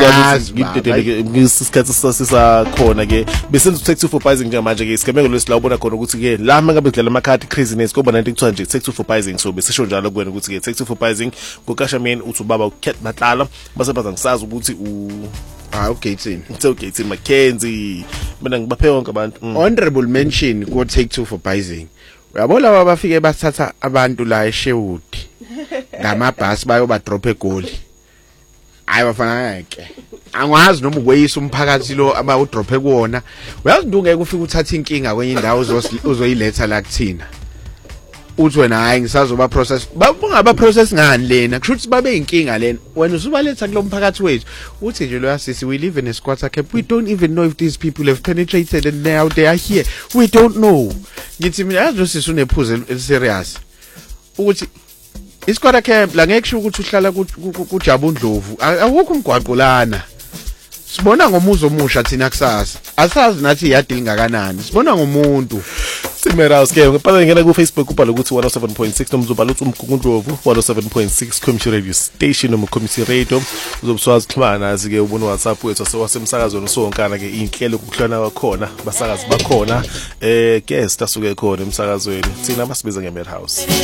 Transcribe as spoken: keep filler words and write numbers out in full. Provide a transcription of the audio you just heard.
Angiyazi ngidedele ngesikhathi sasisakhona ke besenza tax for pricing njengamanje ke isigameko lesila ubona khona ukuthi ke la mangabe sidlala amakhadi craziness kuba nanto ekuthiwa nje tax for pricing so besisho njalo kuwena ukuthi ke tax for pricing ngokashameni uthi ubaba uKet Matlala basebenza ngisazi ukuthi u ah uGatesini uGatesini Mackenzie mina ngibaphe wonke abantu honorable mention ko take two for pricing uyabona laba bafike bathatha abantu la eSherwood ngamabhasi bayoba drop egoli hayi bafana ke angwazi noma ukweyisa umphakathi lo aba udrop ekuwona uyazi ndungeke ufike uthatha inkinga kwenye indawo uzoyiletha la kuthina uthi wena hayi ngisazoba process babungaba process ngani lena kusho ukuthi babe inkinga lena wena usubaletha kulo mphakathi wethu uthi nje lo yasisi we live in a squatter camp we don't even know if these people have penetrated and now they are here we don't know ngithi mina yazi sisi unephuze serious ukuthi isquatter camp la ngeke kusho ukuthi uhlala kuJabu Ndlovu awukho umgwaqo lana sibona ngomuzo omusha thina kusasa asazi nathi iyadi lingakanani sibona ngomuntu Simera ke ngiphala ngena ku Facebook ubhala ukuthi one oh seven point six nomzubhala uthi umgungundlovu one oh seven point six Community Radio Station noma Community Radio uzobuswazi xhumana azike ubona WhatsApp wethu asewasemsakazweni sonkana ke inhlelo kuhlona kwakhona basakazi bakhona eh guest asuke khona emsakazweni thina basibiza nge Madhouse.